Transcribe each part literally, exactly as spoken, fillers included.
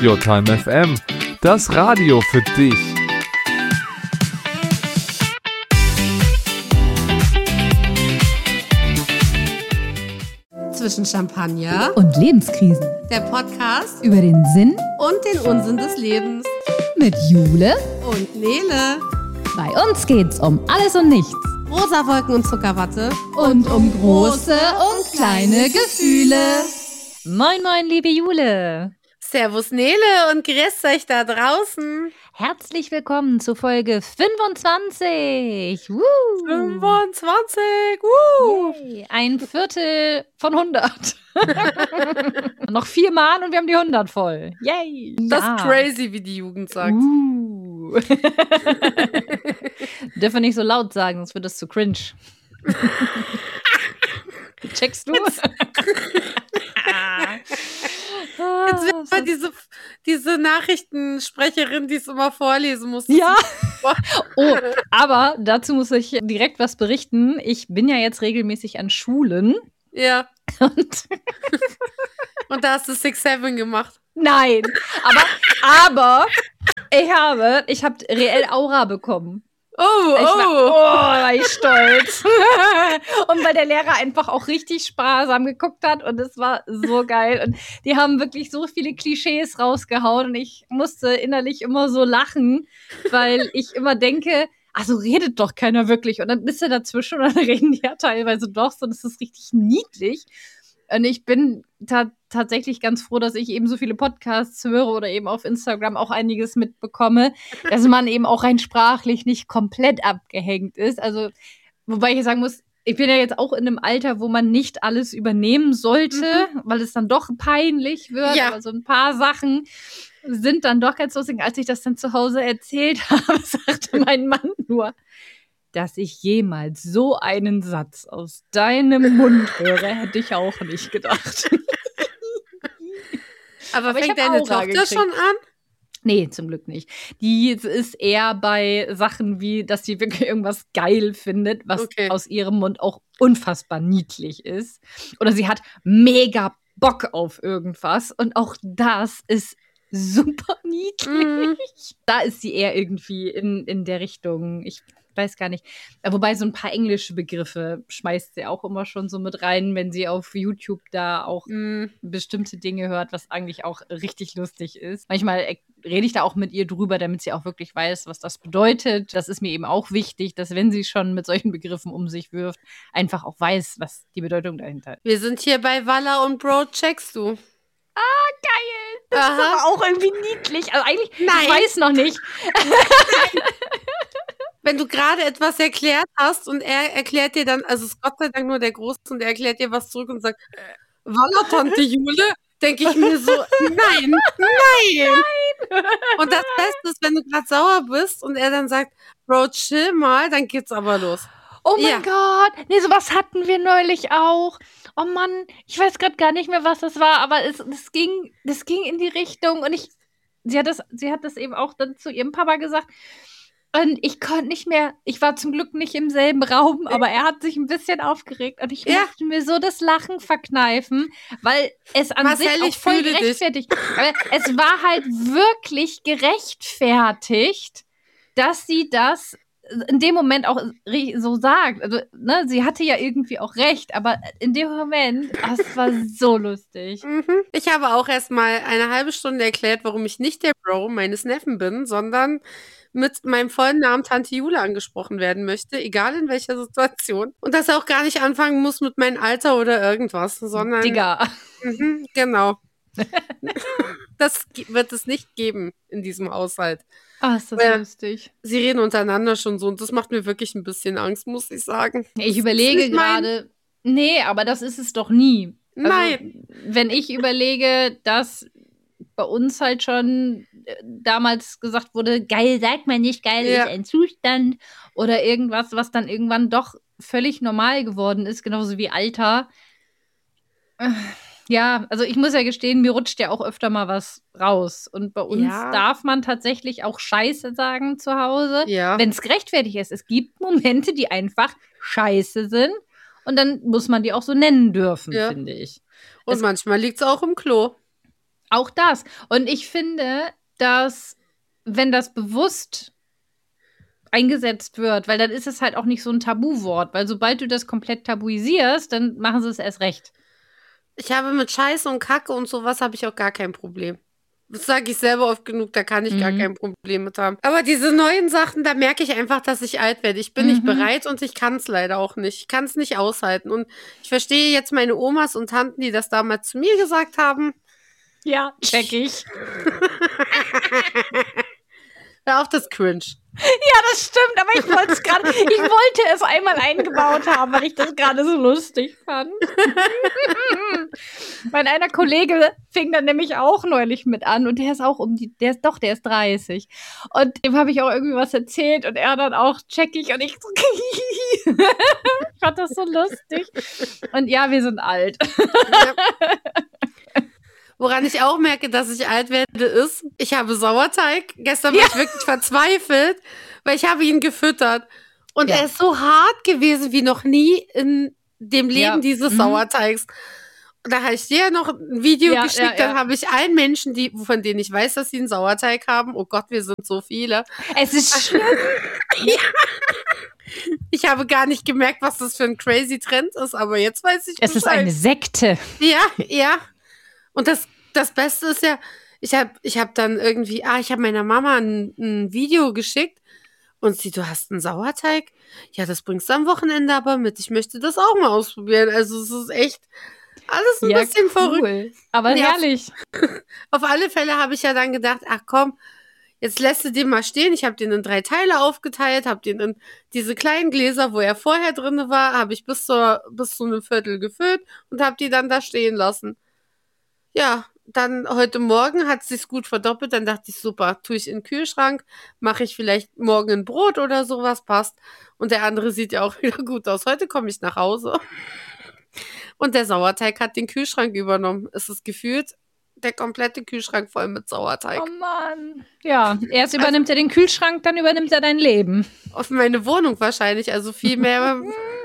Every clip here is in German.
Your Time F M, das Radio für dich. Zwischen Champagner und Lebenskrisen. Der Podcast über den Sinn und den Unsinn des Lebens. Mit Jule und Nele. Bei uns geht's um alles und nichts. Rosa Wolken und Zuckerwatte. Und um große und kleine Gefühle. Moin, moin, liebe Jule. Servus Nele und grüßt euch da draußen. Herzlich willkommen zu Folge fünfundzwanzig. Woo. fünfundzwanzig, woo. Yay. Ein Viertel von hundert. Noch viermal und wir haben die hundert voll. Yay. Das ja. ist crazy, wie die Jugend sagt. Uh. Dürfen wir nicht so laut sagen, sonst wird das zu cringe. Checkst du? Jetzt wird mal diese, diese Nachrichtensprecherin, die es immer vorlesen muss. Ja. Oh, aber dazu muss ich direkt was berichten. Ich bin ja jetzt regelmäßig an Schulen. Ja. Und, und da hast du six seven gemacht. Nein, aber, aber ich habe, ich habe reell Aura bekommen. Oh, ich war, oh. oh, war ich stolz. Und weil der Lehrer einfach auch richtig sparsam geguckt hat und es war so geil. Und die haben wirklich so viele Klischees rausgehauen und ich musste innerlich immer so lachen, weil ich immer denke, also redet doch keiner wirklich. Und dann bist du dazwischen und dann reden die ja teilweise doch so und es ist richtig niedlich. Und ich bin ta- tatsächlich ganz froh, dass ich eben so viele Podcasts höre oder eben auf Instagram auch einiges mitbekomme, dass man eben auch rein sprachlich nicht komplett abgehängt ist. Also, wobei ich sagen muss, ich bin ja jetzt auch in einem Alter, wo man nicht alles übernehmen sollte, mhm. weil es dann doch peinlich wird. Ja. Aber so ein paar Sachen sind dann doch ganz lustig. Als ich das dann zu Hause erzählt habe, sagte mein Mann nur, dass ich jemals so einen Satz aus deinem Mund höre, hätte ich auch nicht gedacht. Aber, Aber fängt ich deine Aura Tochter gekriegt. schon an? Nee, zum Glück nicht. Die ist eher bei Sachen wie, dass sie wirklich irgendwas geil findet, was okay. aus ihrem Mund auch unfassbar niedlich ist. Oder sie hat mega Bock auf irgendwas. Und auch das ist super niedlich. Mhm. Da ist sie eher irgendwie in, in der Richtung, ich weiß gar nicht. Wobei so ein paar englische Begriffe schmeißt sie auch immer schon so mit rein, wenn sie auf YouTube da auch mm. bestimmte Dinge hört, was eigentlich auch richtig lustig ist. Manchmal rede ich da auch mit ihr drüber, damit sie auch wirklich weiß, was das bedeutet. Das ist mir eben auch wichtig, dass wenn sie schon mit solchen Begriffen um sich wirft, einfach auch weiß, was die Bedeutung dahinter ist. Wir sind hier bei Walla und Bro, checkst du? Ah, geil! Das Aha. ist aber auch irgendwie niedlich. Also eigentlich, Nein. ich weiß noch nicht. Wenn du gerade etwas erklärt hast und er erklärt dir dann, also es ist Gott sei Dank nur der Große und er erklärt dir was zurück und sagt, Walla, Tante Jule, denke ich mir so, nein, nein, nein. Und das Beste ist, wenn du gerade sauer bist und er dann sagt, Bro, chill mal, dann geht's aber los. Oh mein ja. Gott, nee, sowas hatten wir neulich auch. Oh Mann, ich weiß gerade gar nicht mehr, was das war, aber es, es ging, das ging in die Richtung und ich, sie hat das, sie hat das eben auch dann zu ihrem Papa gesagt. Und ich konnte nicht mehr, ich war zum Glück nicht im selben Raum, aber er hat sich ein bisschen aufgeregt und ich ja. musste mir so das Lachen verkneifen, weil es an Marcel, sich auch voll gerechtfertigt. Aber es war halt wirklich gerechtfertigt, dass sie das in dem Moment auch so sagt. Also, ne, sie hatte ja irgendwie auch recht, aber in dem Moment, das war so lustig. Mhm. Ich habe auch erst mal eine halbe Stunde erklärt, warum ich nicht der Bro meines Neffen bin, sondern mit meinem vollen Namen Tante Jule angesprochen werden möchte, egal in welcher Situation. Und dass er auch gar nicht anfangen muss mit meinem Alter oder irgendwas, sondern... Digga. Mhm, genau. Das wird es nicht geben in diesem Haushalt. Ah, ist das Weil lustig. Sie reden untereinander schon so und das macht mir wirklich ein bisschen Angst, muss ich sagen. Ich überlege gerade... Nee, aber das ist es doch nie. Also, nein. Wenn ich überlege, dass bei uns halt schon damals gesagt wurde, geil sagt man nicht, geil ja. ist ein Zustand oder irgendwas, was dann irgendwann doch völlig normal geworden ist, genauso wie Alter. Ja, also ich muss ja gestehen, mir rutscht ja auch öfter mal was raus. Und bei uns ja. darf man tatsächlich auch Scheiße sagen zu Hause, ja. wenn es gerechtfertigt ist. Es gibt Momente, die einfach Scheiße sind und dann muss man die auch so nennen dürfen, ja. finde ich. Und es manchmal liegt es auch im Klo. Auch das. Und ich finde, dass, wenn das bewusst eingesetzt wird, weil dann ist es halt auch nicht so ein Tabuwort, weil sobald du das komplett tabuisierst, dann machen sie es erst recht. Ich habe mit Scheiße und Kacke und sowas habe ich auch gar kein Problem. Das sage ich selber oft genug, da kann ich mhm. gar kein Problem mit haben. Aber diese neuen Sachen, da merke ich einfach, dass ich alt werde. Ich bin mhm. nicht bereit und ich kann es leider auch nicht. Ich kann es nicht aushalten. Und ich verstehe jetzt meine Omas und Tanten, die das damals zu mir gesagt haben. Ja, check ich. Hör auf, das cringe. Ja, das stimmt, aber ich wollte es gerade, ich wollte es einmal eingebaut haben, weil ich das gerade so lustig fand. Mein einer Kollege fing dann nämlich auch neulich mit an und der ist auch um die, der ist doch, der ist dreißig. Und dem habe ich auch irgendwie was erzählt und er dann auch checkig und ich so, ich fand das so lustig. Und ja, wir sind alt. Ja. Woran ich auch merke, dass ich alt werde, ist, ich habe Sauerteig. Gestern ja. war ich wirklich verzweifelt, weil ich habe ihn gefüttert. Und ja. er ist so hart gewesen wie noch nie in dem Leben ja. dieses mhm. Sauerteigs. Und da habe ich dir noch ein Video ja, geschickt, ja, ja. dann habe ich allen Menschen, die, von denen ich weiß, dass sie einen Sauerteig haben, oh Gott, wir sind so viele. Es ist schlimm. ja. Ich habe gar nicht gemerkt, was das für ein crazy Trend ist, aber jetzt weiß ich Es Bescheid. Ist eine Sekte. Ja, ja. Und das, das Beste ist ja, ich habe ich hab dann irgendwie, ah, ich habe meiner Mama ein, ein Video geschickt und sie, du hast einen Sauerteig? Ja, das bringst du am Wochenende aber mit. Ich möchte das auch mal ausprobieren. Also es ist echt alles ein ja, bisschen cool. verrückt. Aber ja, herrlich. Auf, auf alle Fälle habe ich ja dann gedacht, ach komm, jetzt lässt du den mal stehen. Ich habe den in drei Teile aufgeteilt, habe den in diese kleinen Gläser, wo er vorher drin war, habe ich bis, zur, bis zu einem Viertel gefüllt und habe die dann da stehen lassen. Ja, dann heute Morgen hat es sich gut verdoppelt, dann dachte ich, super, tue ich in den Kühlschrank, mache ich vielleicht morgen ein Brot oder sowas, passt. Und der andere sieht ja auch wieder gut aus. Heute komme ich nach Hause und der Sauerteig hat den Kühlschrank übernommen. Es ist gefühlt der komplette Kühlschrank voll mit Sauerteig. Oh Mann. Ja, erst übernimmt also, er den Kühlschrank, dann übernimmt er dein Leben. Auf meine Wohnung wahrscheinlich, also viel mehr...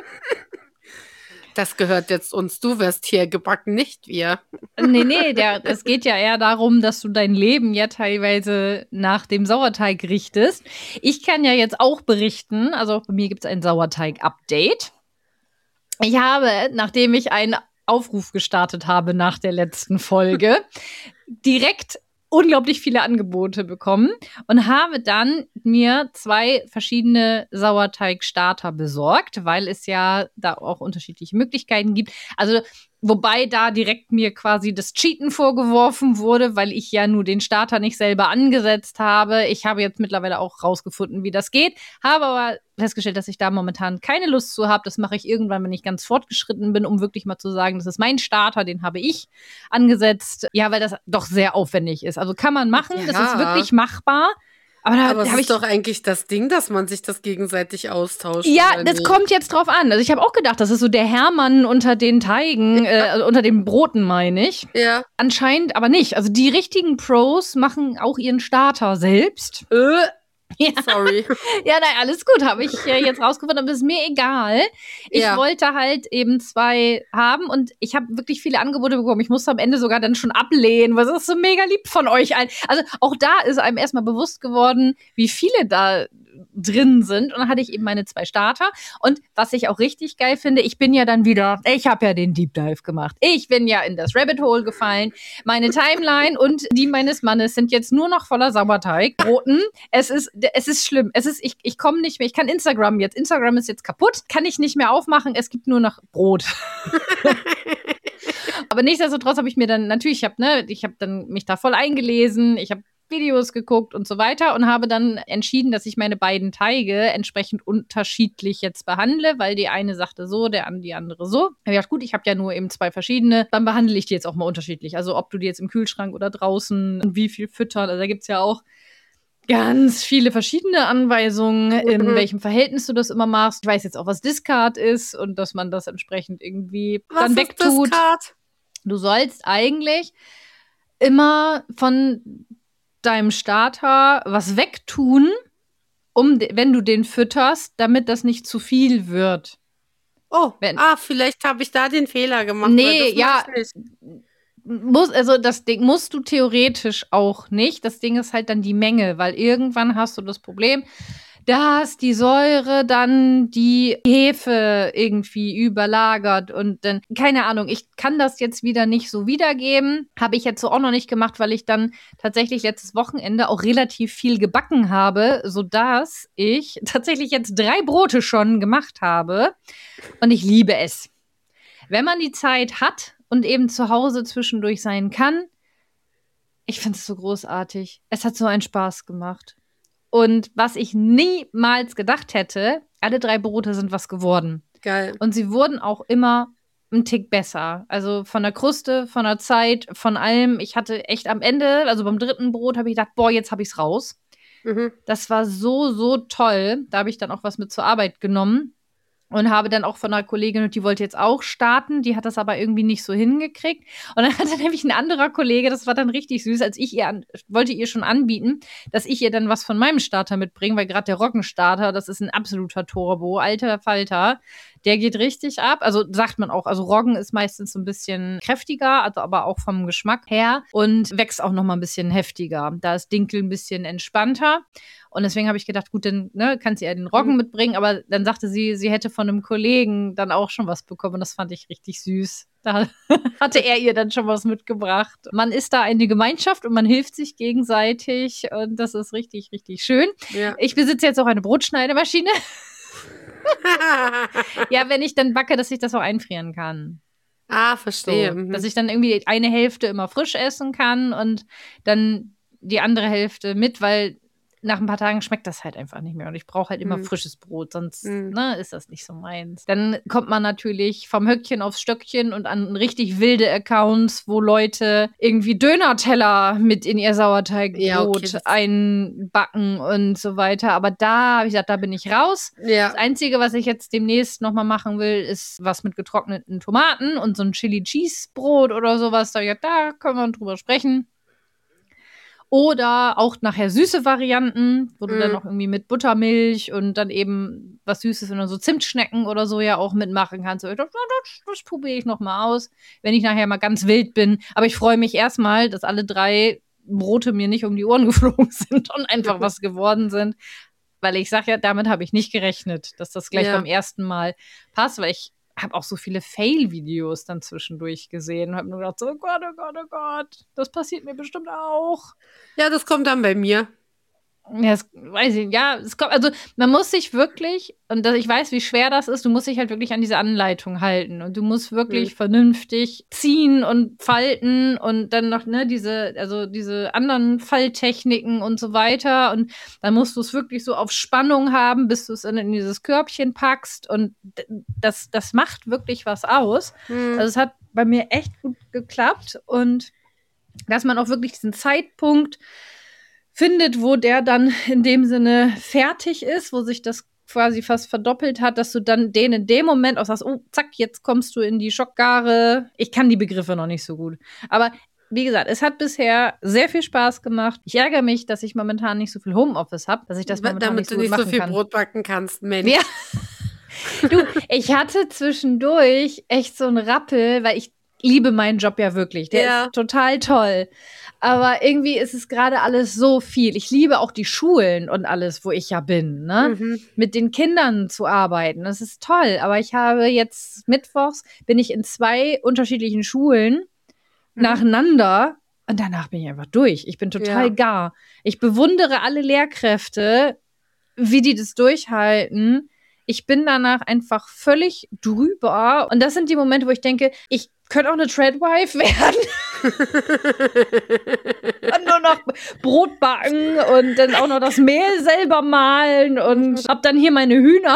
Das gehört jetzt uns. Du wirst hier gebacken, nicht wir. Nee, nee, der, es geht ja eher darum, dass du dein Leben ja teilweise nach dem Sauerteig richtest. Ich kann ja jetzt auch berichten, also auch bei mir gibt es ein Sauerteig-Update. Ich habe, nachdem ich einen Aufruf gestartet habe nach der letzten Folge, direkt unglaublich viele Angebote bekommen und habe dann mir zwei verschiedene Sauerteigstarter besorgt, weil es ja da auch unterschiedliche Möglichkeiten gibt. Also wobei da direkt mir quasi das Cheaten vorgeworfen wurde, weil ich ja nur den Starter nicht selber angesetzt habe. Ich habe jetzt mittlerweile auch rausgefunden, wie das geht, habe aber festgestellt, dass ich da momentan keine Lust zu habe. Das mache ich irgendwann, wenn ich ganz fortgeschritten bin, um wirklich mal zu sagen, das ist mein Starter, den habe ich angesetzt. Ja, weil das doch sehr aufwendig ist. Also kann man machen, ja. Das ist wirklich machbar. Aber, da, aber es da ist ich doch eigentlich das Ding, dass man sich das gegenseitig austauscht. Ja, das nicht? Kommt jetzt drauf an. Also ich habe auch gedacht, das ist so der Hermann unter den Teigen, ja. äh, also unter den Broten, meine ich. Ja. Anscheinend aber nicht. Also die richtigen Pros machen auch ihren Starter selbst. Äh. Ja. Sorry. Ja, nein, alles gut, habe ich äh, jetzt rausgefunden, aber das ist mir egal. Ich ja. wollte halt eben zwei haben und ich habe wirklich viele Angebote bekommen. Ich musste am Ende sogar dann schon ablehnen, weil das ist so mega lieb von euch allen. Also auch da ist einem erstmal bewusst geworden, wie viele da drin sind. Und dann hatte ich eben meine zwei Starter. Und was ich auch richtig geil finde, ich bin ja dann wieder, ich habe ja den Deep Dive gemacht. Ich bin ja in das Rabbit Hole gefallen. Meine Timeline und die meines Mannes sind jetzt nur noch voller Sauerteigbroten. Es ist, es ist schlimm. Es ist, ich, ich komme nicht mehr, ich kann Instagram jetzt, Instagram ist jetzt kaputt, kann ich nicht mehr aufmachen. Es gibt nur noch Brot. Aber nichtsdestotrotz habe ich mir dann, natürlich, ich habe ne, ich habe dann mich da voll eingelesen, ich habe Videos geguckt und so weiter und habe dann entschieden, dass ich meine beiden Teige entsprechend unterschiedlich jetzt behandle, weil die eine sagte so, der die andere so. Ich habe gedacht, gut, ich habe ja nur eben zwei verschiedene, dann behandle ich die jetzt auch mal unterschiedlich. Also ob du die jetzt im Kühlschrank oder draußen und wie viel füttern, also da gibt es ja auch ganz viele verschiedene Anweisungen, in mhm. welchem Verhältnis du das immer machst. Ich weiß jetzt auch, was Discard ist und dass man das entsprechend irgendwie was dann wegtut. Discard? Du sollst eigentlich immer von deinem Starter was wegtun, um, wenn du den fütterst, damit das nicht zu viel wird. Oh, wenn, ah, vielleicht habe ich da den Fehler gemacht. Nee, ja, muss, also das Ding musst du theoretisch auch nicht. Das Ding ist halt dann die Menge, weil irgendwann hast du das Problem, dass die Säure dann die Hefe irgendwie überlagert und dann, keine Ahnung, ich kann das jetzt wieder nicht so wiedergeben. Habe ich jetzt so auch noch nicht gemacht, weil ich dann tatsächlich letztes Wochenende auch relativ viel gebacken habe, sodass ich tatsächlich jetzt drei Brote schon gemacht habe und ich liebe es. Wenn man die Zeit hat und eben zu Hause zwischendurch sein kann, ich finde es so großartig. Es hat so einen Spaß gemacht. Und was ich niemals gedacht hätte, alle drei Brote sind was geworden. Geil. Und sie wurden auch immer einen Tick besser. Also von der Kruste, von der Zeit, von allem. Ich hatte echt am Ende, also beim dritten Brot, habe ich gedacht, boah, jetzt habe ich es raus. Mhm. Das war so, so toll. Da habe ich dann auch was mit zur Arbeit genommen. Und habe dann auch von einer Kollegin, und die wollte jetzt auch starten, die hat das aber irgendwie nicht so hingekriegt. Und dann hatte nämlich ein anderer Kollege, das war dann richtig süß, als ich ihr an, wollte ihr schon anbieten, dass ich ihr dann was von meinem Starter mitbringe, weil gerade der Roggenstarter, das ist ein absoluter Turbo, alter Falter, der geht richtig ab. Also sagt man auch, also Roggen ist meistens so ein bisschen kräftiger, also aber auch vom Geschmack her und wächst auch noch mal ein bisschen heftiger. Da ist Dinkel ein bisschen entspannter. Und deswegen habe ich gedacht, gut, dann ne, kann sie ja den Roggen mitbringen. Aber dann sagte sie, sie hätte von einem Kollegen dann auch schon was bekommen. Und das fand ich richtig süß. Da hatte er ihr dann schon was mitgebracht. Man ist da eine Gemeinschaft und man hilft sich gegenseitig. Und das ist richtig, richtig schön. Ja. Ich besitze jetzt auch eine Brotschneidemaschine. Ja, wenn ich dann backe, dass ich das auch einfrieren kann. Ah, verstehe. So, Mhm. dass ich dann irgendwie eine Hälfte immer frisch essen kann und dann die andere Hälfte mit, weil nach ein paar Tagen schmeckt das halt einfach nicht mehr. Und ich brauche halt immer Mhm. frisches Brot, sonst Mhm. ne, ist das nicht so meins. Dann kommt man natürlich vom Höckchen aufs Stöckchen und an richtig wilde Accounts, wo Leute irgendwie Döner-Teller mit in ihr Sauerteigbrot Ja, okay, das- einbacken und so weiter. Aber da habe ich gesagt, da bin ich raus. Ja. Das Einzige, was ich jetzt demnächst nochmal machen will, ist was mit getrockneten Tomaten und so ein Chili-Cheese-Brot oder sowas. Da habe ich gedacht, da können wir drüber sprechen. Oder auch nachher süße Varianten, wo du Mm. dann noch irgendwie mit Buttermilch und dann eben was Süßes und dann so Zimtschnecken oder so ja auch mitmachen kannst. So, das, das, das probiere ich noch mal aus, wenn ich nachher mal ganz wild bin. Aber ich freue mich erstmal, dass alle drei Brote mir nicht um die Ohren geflogen sind und einfach was geworden sind. Weil ich sage ja, damit habe ich nicht gerechnet, dass das gleich Ja. beim ersten Mal passt, weil ich habe auch so viele Fail-Videos dann zwischendurch gesehen und habe nur gedacht, so, oh Gott, oh Gott, oh Gott, das passiert mir bestimmt auch. Ja, das kommt dann bei mir. Ja, das weiß ich, ja, es kommt, also man muss sich wirklich, und das, ich weiß, wie schwer das ist, du musst dich halt wirklich an diese Anleitung halten und du musst wirklich Mhm. vernünftig ziehen und falten und dann noch, ne, diese, also diese anderen Falltechniken und so weiter und dann musst du es wirklich so auf Spannung haben, bis du es in, in dieses Körbchen packst und d- das, das macht wirklich was aus. Mhm. Also es hat bei mir echt gut geklappt und dass man auch wirklich diesen Zeitpunkt findet, wo der dann in dem Sinne fertig ist, wo sich das quasi fast verdoppelt hat, dass du dann den in dem Moment auch sagst, oh, zack, jetzt kommst du in die Schockgare. Ich kann die Begriffe noch nicht so gut. Aber wie gesagt, es hat bisher sehr viel Spaß gemacht. Ich ärgere mich, dass ich momentan nicht so viel Homeoffice habe, dass ich das momentan Damit nicht so du gut nicht machen so viel kann. Brot backen kannst, Mensch. Ja. Du, ich hatte zwischendurch echt so einen Rappel, weil ich liebe meinen Job ja wirklich. Der Ja. ist total toll. Aber irgendwie ist es gerade alles so viel. Ich liebe auch die Schulen und alles, wo ich ja bin, ne? Mhm. Mit den Kindern zu arbeiten. Das ist toll. Aber ich habe jetzt mittwochs bin ich in zwei unterschiedlichen Schulen Mhm. nacheinander. Und danach bin ich einfach durch. Ich bin total Ja. gar. Ich bewundere alle Lehrkräfte, wie die das durchhalten. Ich bin danach einfach völlig drüber. Und das sind die Momente, wo ich denke, ich könnte auch eine Tradwife werden und nur noch Brot backen und dann auch noch das Mehl selber mahlen und hab dann hier meine Hühner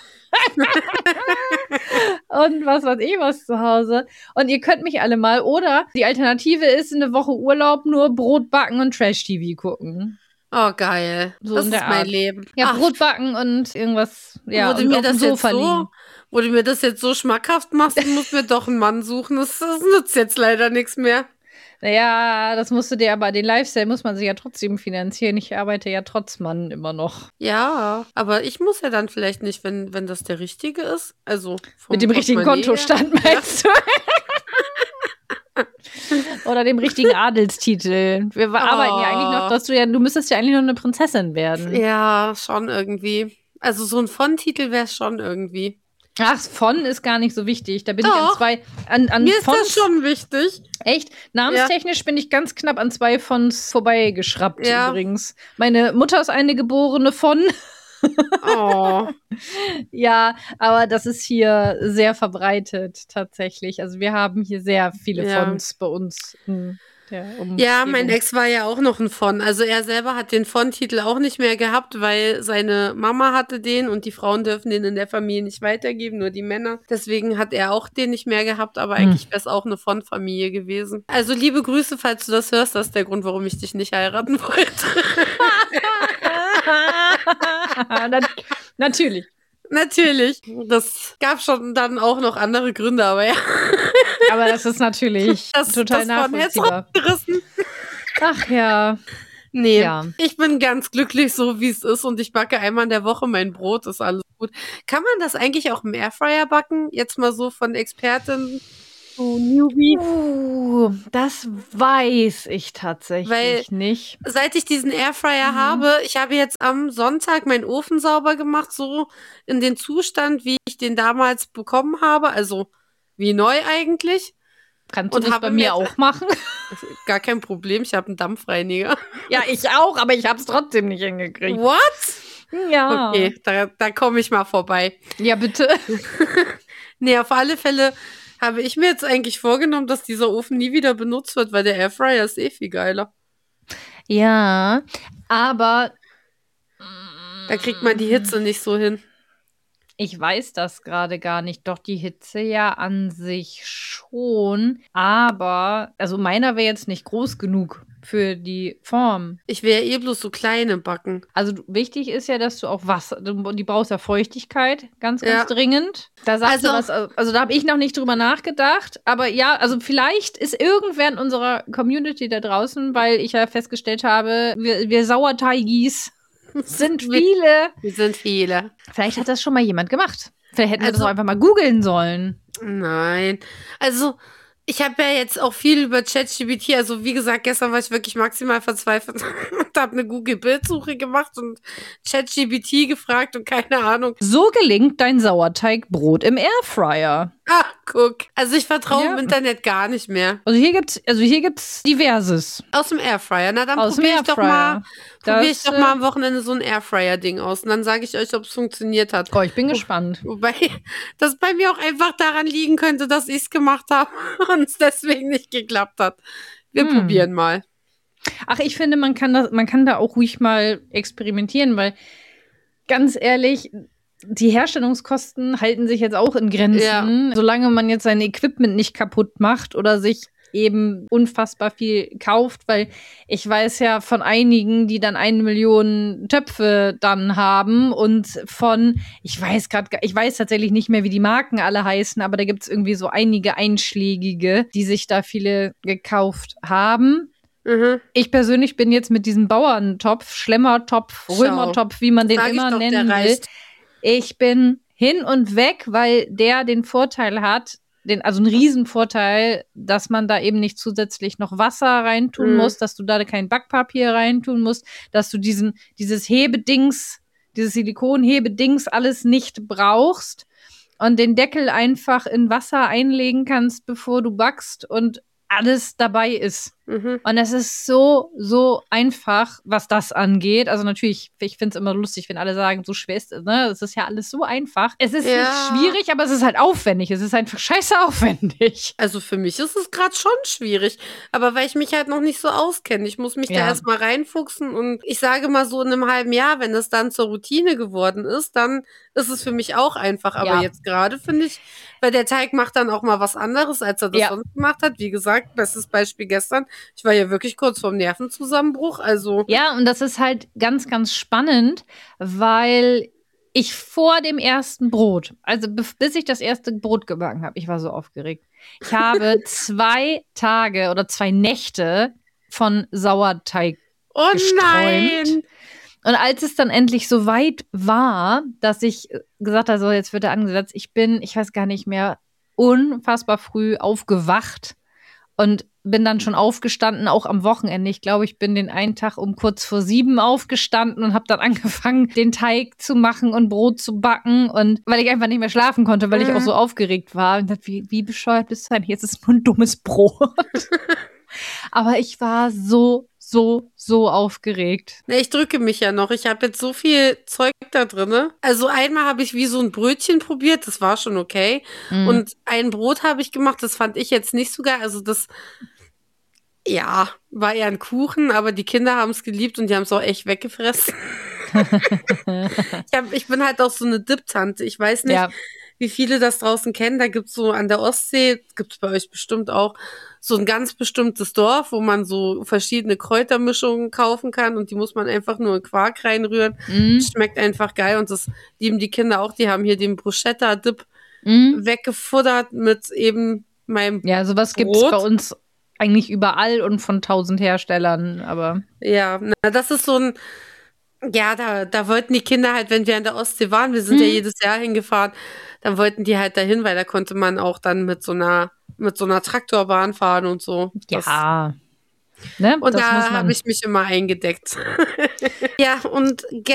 und was weiß ich was zu Hause. Und ihr könnt mich alle mal. Oder die Alternative ist eine Woche Urlaub, nur Brot backen und Trash-T V gucken. Oh, geil. So das in ist der mein Art. Leben. Ja, Ach, Brot backen und irgendwas, ja, wo, du und mir auf dem das jetzt Sofa so, liegen. wo du mir das jetzt so schmackhaft machst, du musst mir doch einen Mann suchen. Das, das nützt jetzt leider nichts mehr. Naja, das musst du dir aber, den Lifestyle muss man sich ja trotzdem finanzieren. Ich arbeite ja trotz Mann immer noch. Ja, aber ich muss ja dann vielleicht nicht, wenn, wenn das der richtige ist. Also vom Mit dem richtigen Portemonnaie her. Kontostand, meinst du? Oder dem richtigen Adelstitel. Wir Oh. arbeiten ja eigentlich noch, dass du ja, du müsstest ja eigentlich noch eine Prinzessin werden. Ja, schon irgendwie. Also so ein Von-Titel wäre schon irgendwie. Ach, von ist gar nicht so wichtig. Da bin ich an Doch. zwei, an, an Mir ist Fonts, das schon wichtig. echt, namenstechnisch bin ich ganz knapp an zwei Fonts vorbeigeschraubt Ja. übrigens. Meine Mutter ist eine geborene von. Oh. Ja, aber das ist hier sehr verbreitet tatsächlich. Also wir haben hier sehr viele Ja. Fonts bei uns in der Umgebung. Ja, mein Ex war ja auch noch ein Von. Also er selber hat den Von-Titel auch nicht mehr gehabt, weil seine Mama hatte den und die Frauen dürfen den in der Familie nicht weitergeben, nur die Männer. Deswegen hat er auch den nicht mehr gehabt, aber Hm. eigentlich wäre es auch eine Von-Familie gewesen. Also liebe Grüße, falls du das hörst, das ist der Grund, warum ich dich nicht heiraten wollte. Na, natürlich. Natürlich. Das gab schon dann auch noch andere Gründe, aber ja. Aber das ist natürlich Das, total das von Herz nachvollziehbar. gerissen. Ach ja. Nee, Ja. ich bin ganz glücklich, so wie es ist und ich backe einmal in der Woche mein Brot, ist alles gut. Kann man das eigentlich auch im Airfryer backen? Jetzt mal so von Expertin zu Newbie. Uh, das weiß ich tatsächlich Weil- nicht. Seit ich diesen Airfryer Mhm. habe, ich habe jetzt am Sonntag meinen Ofen sauber gemacht, so in den Zustand, wie ich den damals bekommen habe, also wie neu eigentlich. Kannst du Und das habe bei mir mir jetzt- auch machen? Gar kein Problem, ich habe einen Dampfreiniger. Ja, ich auch, aber ich hab's trotzdem nicht hingekriegt. What? Ja. Okay, da, da komme ich mal vorbei. Ja, bitte. Nee, auf alle Fälle habe ich mir jetzt eigentlich vorgenommen, dass dieser Ofen nie wieder benutzt wird, weil der Airfryer ist eh viel geiler. Ja, aber Da kriegt man die Hitze nicht so hin. ich weiß das gerade gar nicht. Doch die Hitze ja an sich schon. Aber, also meiner wäre jetzt nicht groß genug für die Form. Ich will ja eh bloß so kleine backen. Also du- wichtig ist ja, dass du auch Wasser, du, die brauchst ja Feuchtigkeit, ganz, ganz Ja. dringend. Da sagst du Also- was, also da habe ich noch nicht drüber nachgedacht. Aber ja, also vielleicht ist irgendwer in unserer Community da draußen, weil ich ja festgestellt habe, wir, wir Sauerteigis sind viele. Wir sind viele. Vielleicht hat das schon mal jemand gemacht. Vielleicht hätten wir das Also- auch einfach mal googeln sollen. Nein. Also, ich habe ja jetzt auch viel über ChatGPT, also wie gesagt, gestern war ich wirklich maximal verzweifelt und habe eine Google-Bildsuche gemacht und ChatGPT gefragt und keine Ahnung. So gelingt dein Sauerteigbrot im Airfryer. Ah, guck. Also ich vertraue Ja. im Internet gar nicht mehr. Also hier gibt's, also hier gibt's diverses. Aus dem Airfryer. Na, dann Aus dem probiere ich doch mal, Airfryer. probiere ich Das, doch mal am Wochenende so ein Airfryer-Ding aus und dann sage ich euch, ob es funktioniert hat. Oh, ich bin gespannt. Wobei das bei mir auch einfach daran liegen könnte, dass ich es gemacht habe und es deswegen nicht geklappt hat. Wir Hm. probieren mal. Ach, ich finde, man kann das, man kann da auch ruhig mal experimentieren, weil ganz ehrlich, die Herstellungskosten halten sich jetzt auch in Grenzen. Solange man jetzt sein Equipment nicht kaputt macht oder sich eben unfassbar viel kauft, weil ich weiß ja von einigen, die dann eine Million Töpfe dann haben und von, ich weiß gerade, ich weiß tatsächlich nicht mehr, wie die Marken alle heißen, aber da gibt es irgendwie so einige einschlägige, die sich da viele gekauft haben. Mhm. Ich persönlich bin jetzt mit diesem Bauerntopf, Schlemmertopf, Schau. Römertopf, wie man den Sag ich immer doch, der nennen will. reicht. Ich bin hin und weg, weil der den Vorteil hat, den, also einen Riesenvorteil, dass man da eben nicht zusätzlich noch Wasser reintun Mhm. muss, dass du da kein Backpapier reintun musst, dass du diesen, dieses Hebedings, dieses Silikonhebedings alles nicht brauchst und den Deckel einfach in Wasser einlegen kannst, bevor du backst und alles dabei ist. Mhm. Und es ist so, so einfach, was das angeht. Also natürlich, ich finde es immer lustig, wenn alle sagen, so schwer ist es, ne? Es ist ja alles so einfach. Es ist Ja. nicht schwierig, aber es ist halt aufwendig. Es ist einfach scheiße aufwendig. Also für mich ist es gerade schon schwierig, aber weil ich mich halt noch nicht so auskenne. Ich muss mich Ja. da erstmal reinfuchsen und ich sage mal so in einem halben Jahr, wenn es dann zur Routine geworden ist, dann ist es für mich auch einfach. Aber Ja. jetzt gerade finde ich, weil der Teig macht dann auch mal was anderes, als er das Ja. sonst gemacht hat. Wie gesagt, bestes Beispiel gestern. Ich war ja wirklich kurz vorm Nervenzusammenbruch. Also Ja, und das ist halt ganz, ganz spannend, weil ich vor dem ersten Brot, also bef- bis ich das erste Brot gebacken habe, ich war so aufgeregt. Ich habe zwei Tage oder zwei Nächte von Sauerteig oh gesträumt. nein! Und als es dann endlich so weit war, dass ich gesagt habe, so jetzt wird er angesetzt, ich bin, ich weiß gar nicht mehr, unfassbar früh aufgewacht und bin dann schon aufgestanden, auch am Wochenende. Ich glaube, ich bin den einen Tag um kurz vor sieben aufgestanden und habe dann angefangen, den Teig zu machen und Brot zu backen. Und weil ich einfach nicht mehr schlafen konnte, weil ich auch so aufgeregt war. Und dachte, wie, wie bescheuert bist du denn? Jetzt ist es nur ein dummes Brot. Aber ich war so, so, so aufgeregt. Ne, ich drücke mich ja noch. Ich habe jetzt so viel Zeug da drin. Also einmal habe ich wie so ein Brötchen probiert, das war schon okay. Mhm. Und ein Brot habe ich gemacht, das fand ich jetzt nicht so geil. Also das, ja, war eher ein Kuchen, aber die Kinder haben es geliebt und die haben es auch echt weggefressen. ich, hab, ich bin halt auch so eine Dip-Tante. Ich weiß nicht, Ja. wie viele das draußen kennen. Da gibt's so an der Ostsee, gibt's bei euch bestimmt auch, so ein ganz bestimmtes Dorf, wo man so verschiedene Kräutermischungen kaufen kann und die muss man einfach nur in Quark reinrühren. Mhm. Schmeckt einfach geil und das lieben die Kinder auch. Die haben hier den Bruschetta-Dip Mhm. weggefuttert mit eben meinem Ja, sowas gibt's Brot. bei uns eigentlich überall und von tausend Herstellern, aber Ja, na, das ist so ein, ja, da, da wollten die Kinder halt, wenn wir an der Ostsee waren, wir sind ja Mhm. jedes Jahr hingefahren, dann wollten die halt dahin, weil da konnte man auch dann mit so einer, mit so einer Traktorbahn fahren und so. Das, ja. Ne? und das muss da man. habe ich mich immer eingedeckt. Ja, und